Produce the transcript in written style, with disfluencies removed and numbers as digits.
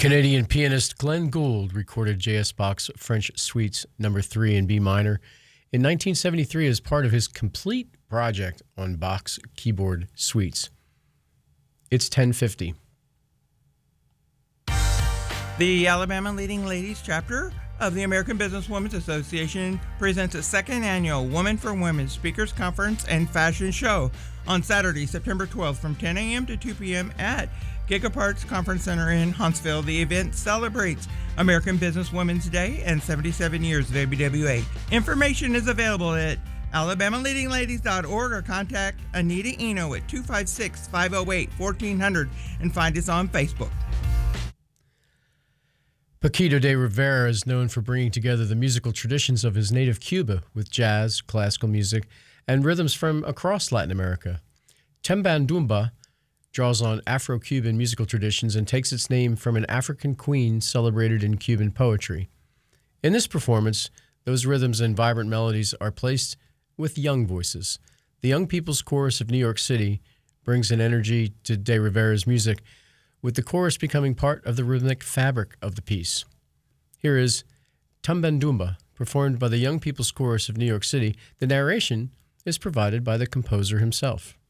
Canadian pianist Glenn Gould recorded J.S. Bach's French Suites No. 3 in B minor in 1973 as part of his complete project on Bach's keyboard suites. It's 10:50. The Alabama Leading Ladies chapter of the American Businesswomen's Association presents its second annual Women for Women Speakers Conference and Fashion Show on Saturday, September 12th from 10 a.m. to 2 p.m. at Gigaparts Conference Center in Huntsville. The event celebrates American Businesswomen's Day and 77 years of ABWA. Information is available at alabamaleadingladies.org or contact Anita Eno at 256-508-1400 and find us on Facebook. Paquito de Rivera is known for bringing together the musical traditions of his native Cuba with jazz, classical music, and rhythms from across Latin America. Tembandumba draws on Afro-Cuban musical traditions and takes its name from an African queen celebrated in Cuban poetry. In this performance, those rhythms and vibrant melodies are placed with young voices. The Young People's Chorus of New York City brings an energy to de Rivera's music, with the chorus becoming part of the rhythmic fabric of the piece. Here is Tembandumba, performed by the Young People's Chorus of New York City. The narration is provided by the composer himself.